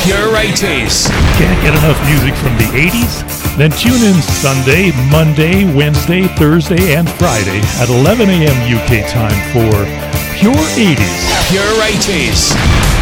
Pure 80s. Can't get enough music from the 80s? Then tune in Sunday, Monday, Wednesday, Thursday, and Friday at 11 a.m. UK time for Pure 80s. Pure 80s.